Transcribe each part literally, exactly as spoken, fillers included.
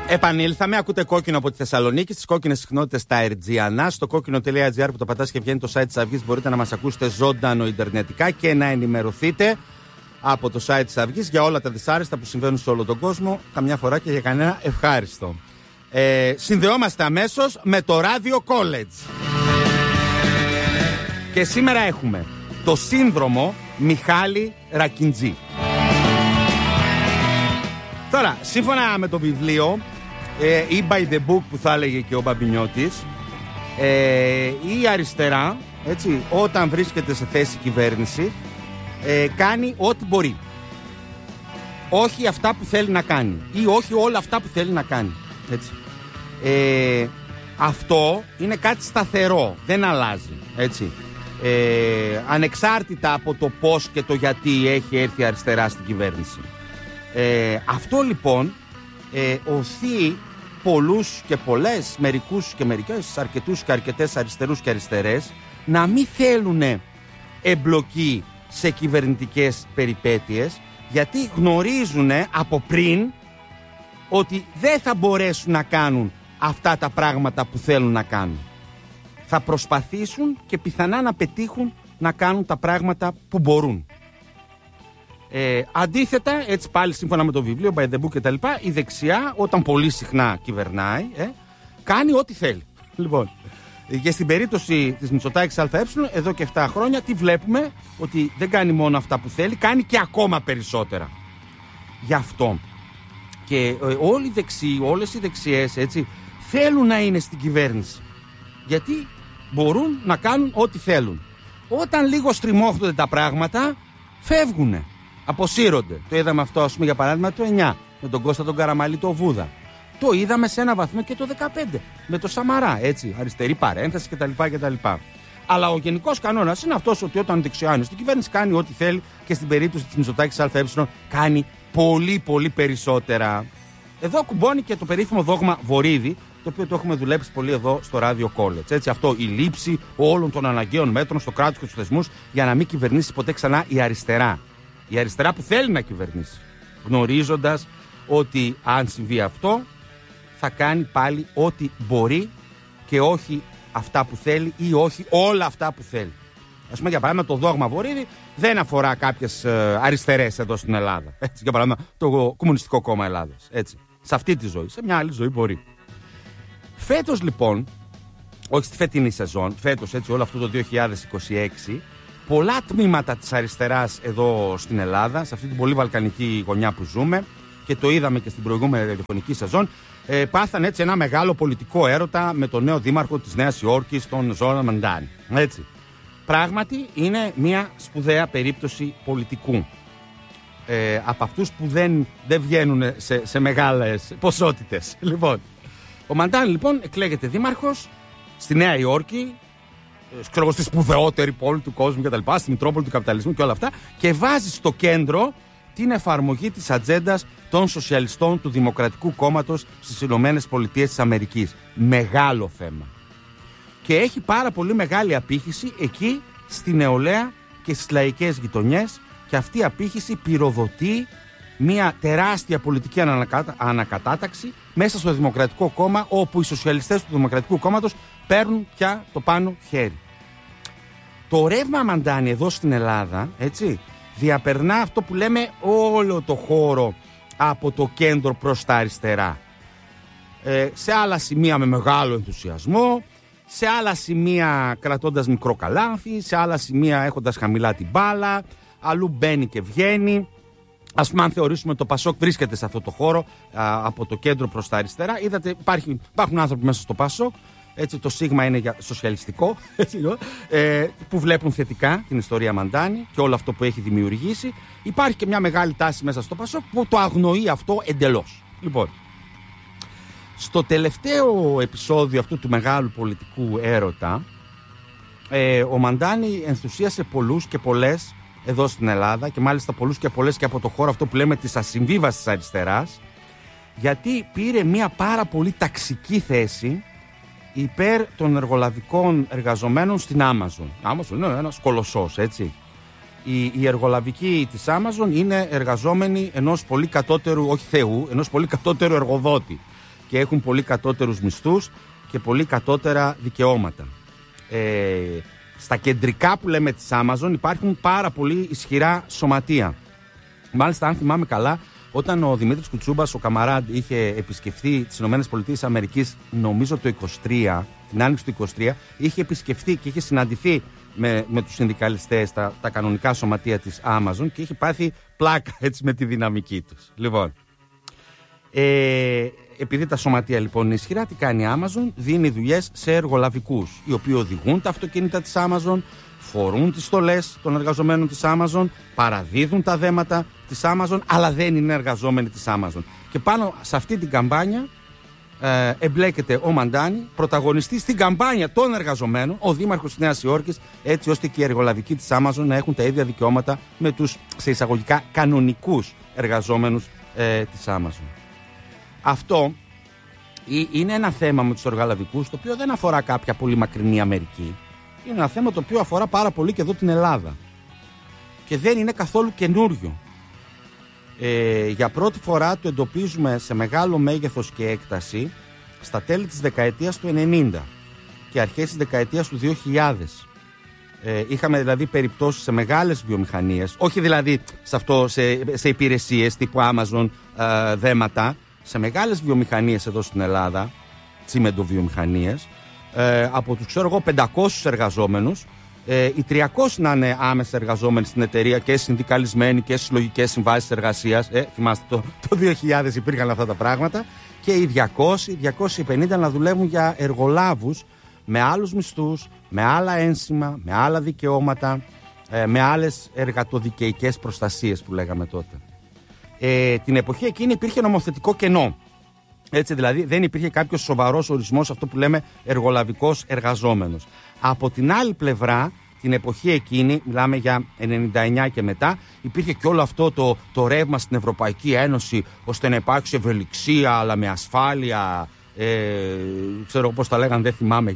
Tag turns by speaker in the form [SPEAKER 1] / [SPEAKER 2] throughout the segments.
[SPEAKER 1] Επανήλθαμε, ακούτε Κόκκινο από τη Θεσσαλονίκη, στις κόκκινες συχνότητες στα Ερτζιανά. Στο κόκκινο τελεία τζι άρ που το πατάς και βγαίνει το site της Αυγής, μπορείτε να μας ακούσετε ζωντανό ιντερνετικά και να ενημερωθείτε από το site της Αυγής για όλα τα δυσάρεστα που συμβαίνουν σε όλο τον κόσμο, καμιά φορά και για κανένα ευχάριστο. Ε, συνδεόμαστε αμέσως με το Radio College. Και σήμερα έχουμε το σύνδρομο Μιχάλη Ρακιντζή. Τώρα, σύμφωνα με το βιβλίο ε, ή by the book που θα έλεγε και ο Μπαμπινιώτης, ε, η αριστερά, έτσι, όταν βρίσκεται σε θέση κυβέρνηση, ε, κάνει ό,τι μπορεί. Όχι αυτά που θέλει να κάνει ή όχι όλα αυτά που θέλει να κάνει, έτσι. Ε, αυτό είναι κάτι σταθερό, δεν αλλάζει, έτσι. Ε, ανεξάρτητα από το πώς και το γιατί έχει έρθει αριστερά στην κυβέρνηση. Ε, αυτό λοιπόν ε, οθεί πολλούς και πολλές, μερικούς και μερικές, αρκετούς και αρκετές αριστερούς και αριστερές να μην θέλουν εμπλοκή σε κυβερνητικές περιπέτειες, γιατί γνωρίζουν από πριν ότι δεν θα μπορέσουν να κάνουν αυτά τα πράγματα που θέλουν να κάνουν. Θα προσπαθήσουν και πιθανά να πετύχουν να κάνουν τα πράγματα που μπορούν. Ε, αντίθετα, έτσι πάλι σύμφωνα με το βιβλίο, by the book κτλ., η δεξιά, όταν πολύ συχνά κυβερνάει, ε, κάνει ό,τι θέλει. Λοιπόν, και στην περίπτωση της Μητσοτάκης ΑΕ, εδώ και επτά χρόνια, τι βλέπουμε? Ότι δεν κάνει μόνο αυτά που θέλει, κάνει και ακόμα περισσότερα. Γι' αυτό και ε, όλοι οι δεξιοί, όλες οι δεξιές, έτσι, θέλουν να είναι στην κυβέρνηση. Γιατί μπορούν να κάνουν ό,τι θέλουν. Όταν λίγο στριμώχνονται τα πράγματα, φεύγουνε. Αποσύρονται. Το είδαμε αυτό, ας πούμε, για παράδειγμα το εννιά με τον Κώστα τον Καραμαλή, το Βούδα. Το είδαμε σε ένα βαθμό και το δεκαπέντε με το Σαμαρά, έτσι, αριστερή παρένθεση κτλ. κτλ. Αλλά ο γενικός κανόνας είναι αυτός, ότι όταν δεξιά είναι στην κυβέρνηση κάνει ό,τι θέλει, και στην περίπτωση της Μητσοτάκης ΑΕ κάνει πολύ πολύ περισσότερα. Εδώ κουμπώνει και το περίφημο δόγμα Βορίδη, το οποίο το έχουμε δουλέψει πολύ εδώ στο Radio College. Έτσι, αυτό, η λήψη όλων των αναγκαίων μέτρων στο κράτος και στους θεσμούς για να μην κυβερνήσει ποτέ ξανά η αριστερά. Η αριστερά που θέλει να κυβερνήσει, γνωρίζοντας ότι αν συμβεί αυτό θα κάνει πάλι ό,τι μπορεί και όχι αυτά που θέλει ή όχι όλα αυτά που θέλει. Ας πούμε, για παράδειγμα, το δόγμα Βορίδη δεν αφορά κάποιες ε, αριστερές εδώ στην Ελλάδα. Έτσι, για παράδειγμα, το Κομμουνιστικό Κόμμα Ελλάδας. Έτσι, σε αυτή τη ζωή, σε μια άλλη ζωή μπορεί. Φέτος λοιπόν, όχι στη φετινή σεζόν, φέτος, έτσι, όλο αυτό το δύο χιλιάδες είκοσι έξι, πολλά τμήματα της αριστεράς εδώ στην Ελλάδα, σε αυτή την πολύ βαλκανική γωνιά που ζούμε, και το είδαμε και στην προηγούμενη ραδιοφωνική σεζόν, ε, πάθαν έτσι ένα μεγάλο πολιτικό έρωτα με τον νέο δήμαρχο της Νέας Υόρκης, τον Ζόραν Μαντάνη. Έτσι. Πράγματι είναι μια σπουδαία περίπτωση πολιτικού. Ε, από αυτούς που δεν, δεν βγαίνουν σε, σε μεγάλες ποσότητες. Λοιπόν, ο Μαντάνη λοιπόν εκλέγεται δήμαρχος στη Νέα Υόρκη, ξέρω, στη σπουδαιότερη πόλη του κόσμου κτλ., στη Μητρόπολη του καπιταλισμού και όλα αυτά, και βάζει στο κέντρο την εφαρμογή της ατζέντας των σοσιαλιστών του Δημοκρατικού Κόμματος στις Ηνωμένες Πολιτείες της Αμερικής. Μεγάλο θέμα. Και έχει πάρα πολύ μεγάλη απήχηση εκεί στη νεολαία και στις λαϊκές γειτονιές, και αυτή η απήχηση πυροδοτεί μια τεράστια πολιτική ανακατα... ανακατάταξη μέσα στο Δημοκρατικό Κόμμα, όπου οι σοσιαλιστές του Δημοκρατικού Κόμματος παίρνουν πια το πάνω χέρι. Το ρεύμα Μαντάνη εδώ στην Ελλάδα, έτσι, διαπερνά αυτό που λέμε όλο το χώρο από το κέντρο προς τα αριστερά. Ε, σε άλλα σημεία με μεγάλο ενθουσιασμό, σε άλλα σημεία κρατώντας μικρό καλάμφι, σε άλλα σημεία έχοντας χαμηλά την μπάλα, αλλού μπαίνει και βγαίνει. Ας πούμε, αν θεωρήσουμε το Πασόκ βρίσκεται σε αυτό το χώρο α, από το κέντρο προς τα αριστερά, είδατε, υπάρχει, υπάρχουν άνθρωποι μέσα στο Πασόκ, έτσι, το Σίγμα είναι για σοσιαλιστικό, έτσι, ε, που βλέπουν θετικά την ιστορία Μαντάνη και όλο αυτό που έχει δημιουργήσει. Υπάρχει και μια μεγάλη τάση μέσα στο Πασόκ που το αγνοεί αυτό εντελώς. Λοιπόν, στο τελευταίο επεισόδιο αυτού του μεγάλου πολιτικού έρωτα, ε, ο Μαντάνη ενθουσίασε πολλούς και πολλές εδώ στην Ελλάδα, και μάλιστα πολλούς και πολλές και από το χώρο αυτό που λέμε της ασυμβίβασης αριστεράς, γιατί πήρε μια πάρα πολύ ταξική θέση υπέρ των εργολαβικών εργαζομένων στην Amazon. Amazon είναι ένας κολοσσός, έτσι. Οι, οι εργολαβικοί της Amazon είναι εργαζόμενοι ενός πολύ κατώτερου, όχι θεού, ενός πολύ κατώτερου εργοδότη. και έχουν πολύ κατώτερους μισθούς και πολύ κατώτερα δικαιώματα. Ε, στα κεντρικά που λέμε της Amazon υπάρχουν πάρα πολύ ισχυρά σωματεία. Μάλιστα, αν θυμάμαι καλά, όταν ο Δημήτρης Κουτσούμπας, ο Καμαράντ, είχε επισκεφθεί τις ΗΠΑ, νομίζω το είκοσι τρία, την άνοιξη του είκοσι τρία, είχε επισκεφθεί και είχε συναντηθεί με, με τους συνδικαλιστές, τα, τα κανονικά σωματεία της Amazon, και είχε πάθει πλάκα έτσι με τη δυναμική τους. Λοιπόν, ε, επειδή τα σωματεία λοιπόν είναι ισχυρά, τι κάνει η Amazon? Δίνει δουλειές σε εργολαβικούς, οι οποίοι οδηγούν τα αυτοκίνητα της Amazon, φορούν τις στολές των εργαζομένων της Amazon, παραδίδουν τα δέματα της Amazon, αλλά δεν είναι εργαζόμενοι της Amazon. Και πάνω σε αυτή την καμπάνια ε, εμπλέκεται ο Μαντάνη, πρωταγωνιστής στην καμπάνια των εργαζομένων, ο δήμαρχος της Νέας Υόρκης, έτσι ώστε και οι εργολαβικοί της Amazon να έχουν τα ίδια δικαιώματα με τους, σε εισαγωγικά, κανονικούς εργαζόμενους ε, της Amazon. Αυτό είναι ένα θέμα με τους εργολαβικούς, το οποίο δεν αφορά κάποια πολύ μακρινή Αμερική. Είναι ένα θέμα το οποίο αφορά πάρα πολύ και εδώ την Ελλάδα. Και δεν είναι καθόλου καινούριο. Ε, για πρώτη φορά το εντοπίζουμε σε μεγάλο μέγεθος και έκταση στα τέλη της δεκαετίας του ενενήντα και αρχές της δεκαετίας του δύο χιλιάδες. Ε, είχαμε δηλαδή περιπτώσεις σε μεγάλες βιομηχανίες, όχι δηλαδή σε, αυτό, σε, σε υπηρεσίες τύπου Amazon, ε, δέματα, σε μεγάλες βιομηχανίες εδώ στην Ελλάδα, τσιμεντοβιομηχανίες, ε, από τους ξέρω εγώ πεντακόσιους εργαζόμενους, ε, οι τριακόσιοι να είναι άμεσα εργαζόμενοι στην εταιρεία και συνδικαλισμένοι και συλλογικές συμβάσεις εργασίας. Ε, θυμάστε το, το δύο χιλιάδες υπήρχαν αυτά τα πράγματα. Και οι διακόσιοι, διακόσιοι πενήντα να δουλεύουν για εργολάβους με άλλους μισθούς, με άλλα ένσημα, με άλλα δικαιώματα, ε, με άλλες εργατοδικαιικές προστασίες που λέγαμε τότε. Ε, την εποχή εκείνη υπήρχε νομοθετικό κενό. Έτσι δηλαδή δεν υπήρχε κάποιος σοβαρός ορισμός, αυτό που λέμε εργολαβικός εργαζόμενος. Από την άλλη πλευρά, την εποχή εκείνη, μιλάμε για ενενήντα εννιά και μετά, υπήρχε και όλο αυτό το, το ρεύμα στην Ευρωπαϊκή Ένωση, ώστε να υπάρξει ευελιξία αλλά με ασφάλεια, ε, ξέρω πώς τα λέγανε, δεν θυμάμαι,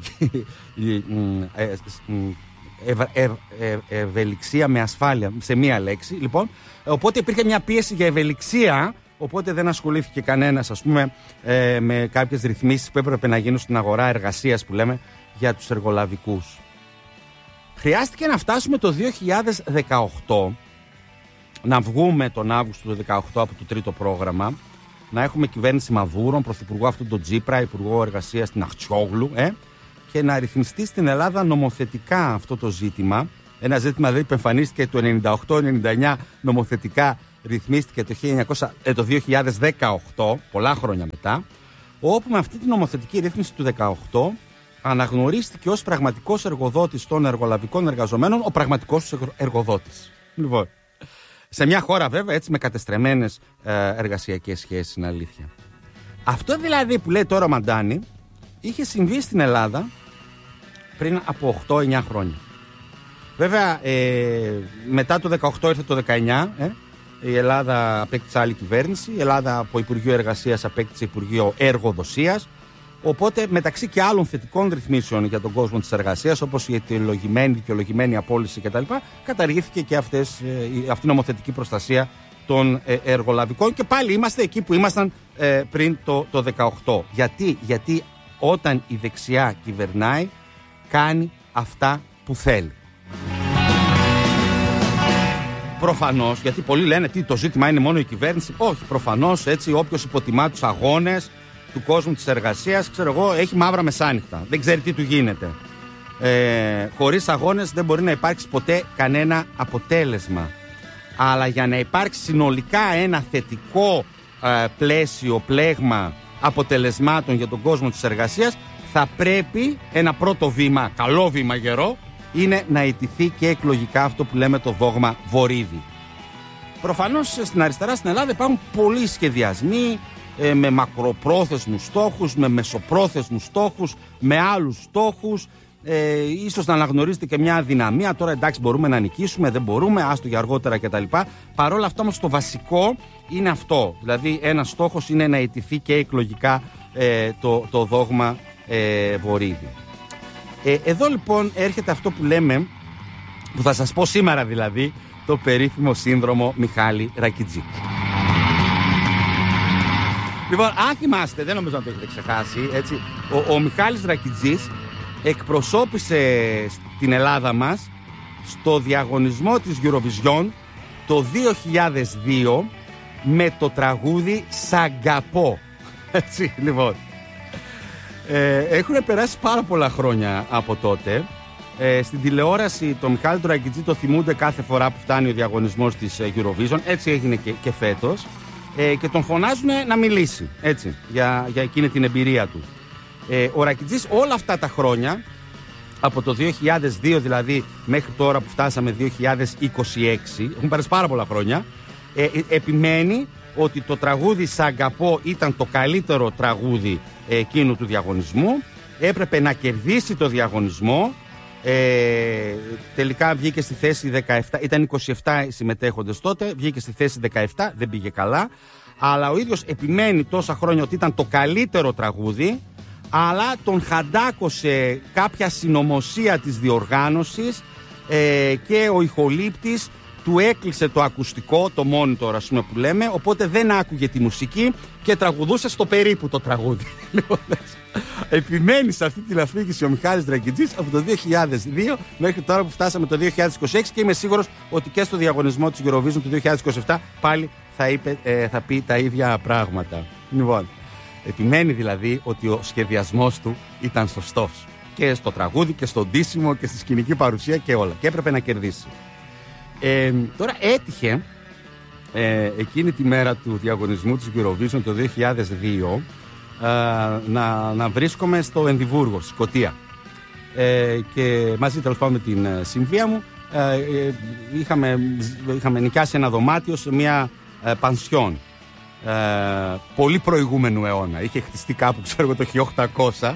[SPEAKER 1] ε, ευ, ευ, ευ, ευελιξία με ασφάλεια, σε μία λέξη. Λοιπόν, οπότε υπήρχε μια πίεση για ευελιξία. Οπότε δεν ασχολήθηκε κανένας, ας πούμε, ε, με κάποιες ρυθμίσεις που έπρεπε να γίνουν στην αγορά εργασίας, που λέμε, για τους εργολαβικούς. Χρειάστηκε να φτάσουμε το δύο χιλιάδες δεκαοκτώ, να βγούμε τον Αύγουστο του δύο χιλιάδες δεκαοκτώ από το τρίτο πρόγραμμα, να έχουμε κυβέρνηση Μαδούρων, πρωθυπουργό αυτού τον Τζίπρα, υπουργό εργασίας την Αχτσιόγλου, ε, και να ρυθμιστεί στην Ελλάδα νομοθετικά αυτό το ζήτημα. Ένα ζήτημα δηλαδή που εμφανίστηκε το ενενήντα οκτώ ενενήντα εννιά νομοθετικά, ρυθμίστηκε το, χίλια εννιακόσια, το δύο χιλιάδες δεκαοκτώ, πολλά χρόνια μετά, όπου με αυτή την νομοθετική ρύθμιση του δύο χιλιάδες δεκαοκτώ αναγνωρίστηκε ως πραγματικός εργοδότης των εργολαβικών εργαζομένων ο πραγματικός εργοδότης. Λοιπόν, σε μια χώρα βέβαια έτσι με κατεστρεμμένες ε, εργασιακές σχέσεις, είναι αλήθεια. Αυτό δηλαδή που λέει τώρα ο Μαντάνη είχε συμβεί στην Ελλάδα πριν από οκτώ εννιά χρόνια. Βέβαια ε, μετά το δεκαοκτώ ήρθε το δεκαεννιά, ε, η Ελλάδα απέκτησε άλλη κυβέρνηση, η Ελλάδα από Υπουργείο Εργασίας απέκτησε Υπουργείο Εργοδοσίας. Οπότε μεταξύ και άλλων θετικών ρυθμίσεων για τον κόσμο της εργασίας, όπως η αιτιολογημένη, δικαιολογημένη απόλυση κτλ., καταργήθηκε και αυτές, αυτή η νομοθετική προστασία των εργολαβικών, και πάλι είμαστε εκεί που ήμασταν ε, πριν το, το δεκαοκτώ. Γιατί? Γιατί όταν η δεξιά κυβερνάει, κάνει αυτά που θέλει. Προφανώς, γιατί πολλοί λένε τι, το ζήτημα είναι μόνο η κυβέρνηση. Όχι, προφανώς έτσι, όποιος υποτιμά τους αγώνες του κόσμου της εργασίας, ξέρω εγώ, έχει μαύρα μεσάνυχτα. Δεν ξέρει τι του γίνεται. Ε, χωρίς αγώνες δεν μπορεί να υπάρξει ποτέ κανένα αποτέλεσμα. Αλλά για να υπάρξει συνολικά ένα θετικό ε, πλαίσιο, πλέγμα αποτελεσμάτων για τον κόσμο της εργασίας, θα πρέπει ένα πρώτο βήμα, καλό βήμα γερό, είναι να ιτηθεί και εκλογικά αυτό που λέμε το δόγμα Βορίδη. Προφανώς στην αριστερά στην Ελλάδα υπάρχουν πολλοί σχεδιασμοί ε, με μακροπρόθεσμους στόχους, με μεσοπρόθεσμους στόχους, με άλλους στόχους. Ε, ίσως να αναγνωρίζετε και μια αδυναμία. Τώρα εντάξει, μπορούμε να νικήσουμε, δεν μπορούμε, άστο για αργότερα κτλ. Παρ' όλα αυτά όμως το βασικό είναι αυτό. Δηλαδή ένας στόχος είναι να ιτηθεί και εκλογικά ε, το, το δόγμα ε, Βορίδη. Ε, εδώ λοιπόν έρχεται αυτό που λέμε, που θα σας πω σήμερα δηλαδή, το περίφημο σύνδρομο Μιχάλη Ρακιτζή. Λοιπόν, αν θυμάστε, δεν νομίζω να το έχετε ξεχάσει, έτσι, ο, ο Μιχάλης Ρακιτζής εκπροσώπησε την Ελλάδα μας στο διαγωνισμό της Eurovision το δύο χιλιάδες δύο με το τραγούδι «Σαγκαπώ». Έτσι, λοιπόν. Ε, έχουν περάσει πάρα πολλά χρόνια από τότε. Ε, στην τηλεόραση το Μιχάλη του Ρακιτζή το θυμούνται κάθε φορά που φτάνει ο διαγωνισμός της Eurovision. Έτσι έγινε και, και φέτος. Ε, και τον φωνάζουν να μιλήσει, έτσι, για, για εκείνη την εμπειρία του. Ε, ο Ρακιτζής όλα αυτά τα χρόνια, από το δύο χιλιάδες δύο δηλαδή μέχρι τώρα που φτάσαμε δύο χιλιάδες είκοσι έξι, έχουν περάσει πάρα πολλά χρόνια, ε, ε, επιμένει ότι το τραγούδι «Σαγκαπώ» ήταν το καλύτερο τραγούδι ε, εκείνου του διαγωνισμού. Έπρεπε να κερδίσει το διαγωνισμό. Ε, τελικά βγήκε στη θέση δεκαεπτά, ήταν είκοσι επτά οι συμμετέχοντες τότε, βγήκε στη θέση δεκαεπτά, δεν πήγε καλά. Αλλά ο ίδιος επιμένει τόσα χρόνια ότι ήταν το καλύτερο τραγούδι, αλλά τον χαντάκωσε κάποια συνωμοσία της διοργάνωσης ε, και ο ηχολήπτης του έκλεισε το ακουστικό, το monitor ας πούμε που λέμε, οπότε δεν άκουγε τη μουσική και τραγουδούσε στο περίπου το τραγούδι. Επιμένει σε αυτή την αφήγηση ο Μιχάλης Ρακιτζής από το δύο χιλιάδες δύο μέχρι τώρα που φτάσαμε το δύο χιλιάδες είκοσι έξι και είμαι σίγουρος ότι και στο διαγωνισμό της Eurovision του δύο χιλιάδες είκοσι επτά πάλι θα, είπε, ε, θα πει τα ίδια πράγματα. Λοιπόν, επιμένει δηλαδή ότι ο σχεδιασμός του ήταν σωστός και στο τραγούδι και στο ντύσιμο και στη σκηνική παρουσία και όλα, και έπρεπε να κερδίσει. Ε, τώρα έτυχε ε, εκείνη τη μέρα του διαγωνισμού της Eurovision το δύο χιλιάδες δύο ε, να, να βρίσκομαι στο Ενδιβούργο, στη Σκωτία, ε, και μαζί τέλος πάντων με την ε, συμβία μου ε, ε, είχαμε, είχαμε νοικιάσει ένα δωμάτιο σε μια ε, πανσιόν ε, πολύ προηγούμενου αιώνα. Είχε χτιστεί κάπου, ξέρω εγώ, το χίλια οκτακόσια.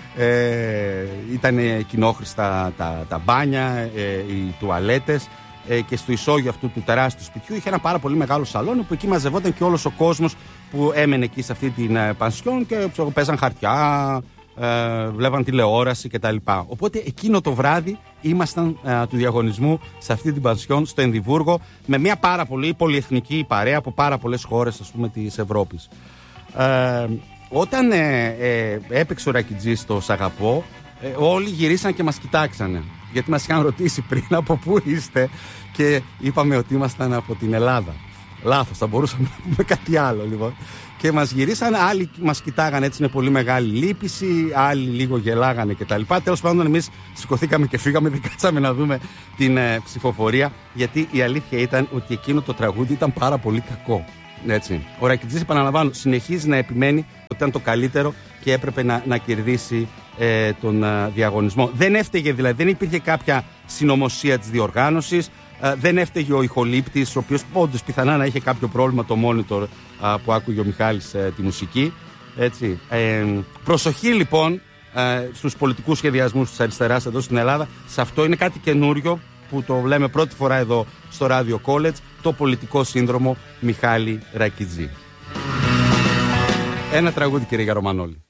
[SPEAKER 1] Ε, ήταν κοινόχρηστα τα, τα μπάνια, ε, οι τουαλέτες, ε, και στο ισόγειο αυτού του τεράστιου σπιτιού είχε ένα πάρα πολύ μεγάλο σαλόνι που εκεί μαζευόταν και όλος ο κόσμος που έμενε εκεί σε αυτή την ε, πανσιόν και ξέρω, παίζαν χαρτιά, ε, βλέπαν τηλεόραση κτλ. Οπότε εκείνο το βράδυ ήμασταν ε, του διαγωνισμού σε αυτή την πανσιόν στο Ενδιβούργο με μια πάρα πολύ πολυεθνική παρέα από πάρα πολλές χώρες, ας πούμε, της Ευρώπης. Ε, Όταν ε, ε, έπαιξε ο Ρακιτζής το «Σαγκαπώ», ε, όλοι γυρίσαν και μας κοιτάξανε. Γιατί μας είχαν ρωτήσει πριν από πού είστε και είπαμε ότι ήμασταν από την Ελλάδα. Λάθος, θα μπορούσαμε να πούμε κάτι άλλο λοιπόν. Και μας γυρίσαν, άλλοι μας κοιτάγανε έτσι με πολύ μεγάλη λύπηση, άλλοι λίγο γελάγανε κτλ. Τέλος πάντων, εμείς σηκωθήκαμε και φύγαμε, δεν κάτσαμε να δούμε την ε, ψηφοφορία, γιατί η αλήθεια ήταν ότι εκείνο το τραγούδι ήταν πάρα πολύ κακό. Έτσι. Ο Ρακιτζής, επαναλαμβάνω, συνεχίζει να επιμένει ότι ήταν το καλύτερο και έπρεπε να, να κερδίσει ε, τον ε, διαγωνισμό. Δεν έφταιγε δηλαδή, δεν υπήρχε κάποια συνωμοσία της διοργάνωσης, ε, δεν έφταιγε ο ηχολήπτης, ο οποίος όντως πιθανά να είχε κάποιο πρόβλημα το monitor ε, που άκουγε ο Μιχάλης ε, τη μουσική. Έτσι. Ε, προσοχή λοιπόν ε, στους πολιτικούς σχεδιασμούς της αριστεράς εδώ στην Ελλάδα. Σε αυτό είναι κάτι καινούριο που το λέμε πρώτη φορά εδώ στο Radio College, το πολιτικό σύνδρομο Μιχάλη Ρακιτζή. Ένα τραγούδι, κύριε Γαρομανόλη.